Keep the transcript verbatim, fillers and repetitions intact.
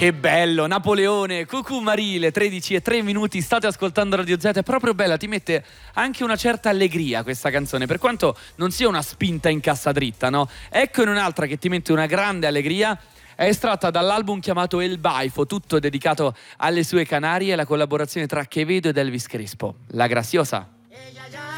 Che bello, Napoleone, Cucù Marile, tredici e tre minuti, state ascoltando Radio Z, è proprio bella, ti mette anche una certa allegria questa canzone, per quanto non sia una spinta in cassa dritta, no? Ecco in un'altra che ti mette una grande allegria, è estratta dall'album chiamato El Baifo, tutto dedicato alle sue Canarie, la collaborazione tra Quevedo ed Elvis Crespo, La Graciosa.